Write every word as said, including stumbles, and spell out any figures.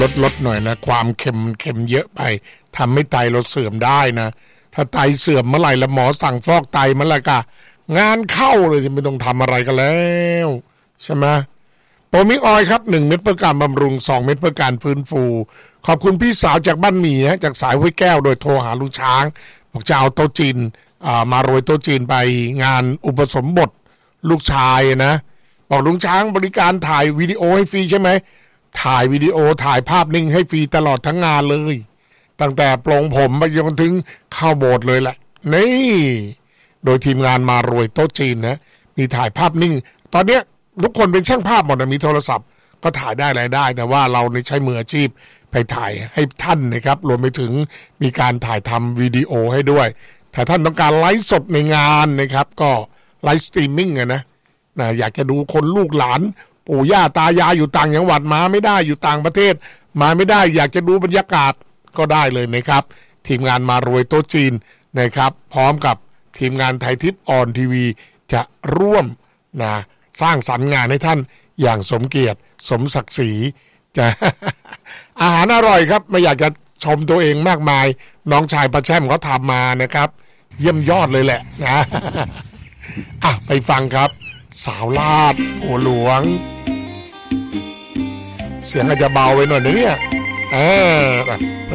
ลดลดหน่อยนะความเค็มเค็มเยอะไปทำให้ไตเราเสื่อมได้นะถ้าไตเสื่อมเมื่อไหร่แล้วหมอสั่งฟอกไตเมื่อไหร่ก็งานเข้าเลยจะไม่ต้องทำอะไรกันแล้วใช่ไหมโปรมิออยครับหนึ่งเม็ดเพื่อการบำรุงสองเม็ดเพื่อการฟื้นฟูขอบคุณพี่สาวจากบ้านหมี่ฮะจากสายห้วยแก้วโดยโทรหาลุงช้างบอกจะเอาโต๊ะจีนมาโรยโต๊ะจีนไปงานอุปสมบทลูกชายนะบอกลุงช้างบริการถ่ายวิดีโอให้ฟรีใช่ไหมถ่ายวิดีโอถ่ายภาพนิ่งให้ฟรีตลอดทั้งงานเลยตั้งแต่ปลงผมไปจนถึงเข้าโบสถ์เลยแหละนี่โดยทีมงานมารวยโต๊ะจีนนะมีถ่ายภาพนิ่งตอนเนี้ยทุกคนเป็นช่างภาพหมดมีโทรศัพท์ก็ถ่ายได้รายได้แต่ว่าเราใช้มืออาชีพไปถ่ายให้ท่านนะครับรวมไปถึงมีการถ่ายทำวิดีโอให้ด้วยถ้าท่านต้องการไลฟ์สดในงานนะครับก็ไลฟ์สตรีมมิ่งนะนะอยากจะดูคนลูกหลานปู่ย่าตายายอยู่ต่างจังหวัดมาไม่ได้อยู่ต่างประเทศมาไม่ได้อยากจะดูบรรยากาศก็ได้เลยนะครับทีมงานมารวยโต๊ะจีนนะครับพร้อมกับทีมงานไทยทิพย์ออนทีวีจะร่วมนะสร้างสรรค์งานให้ท่านอย่างสมเกียรติสมศักดิ์ศรีจะ อาหารอร่อยครับไม่อยากจะชมตัวเองมากมายน้องชายประแช่มเขาทำมานะครับเยี่ยมยอดเลยแหละนะ อ่ะไปฟังครับสาวลาดหัวหลวงเสียงอาจจะเบาไปหน่อยนะเนี่ยเออ